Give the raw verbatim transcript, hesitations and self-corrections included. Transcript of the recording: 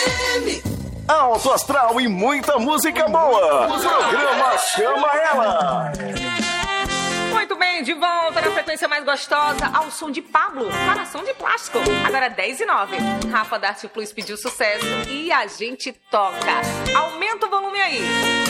Alto astral e muita música boa. O programa Chama Ela. Muito bem, de volta na frequência mais gostosa, ao som de Pablo, Coração de Plástico. Agora dez e nove. Rafa da Arte Plus pediu sucesso e a gente toca. Aumenta o volume aí.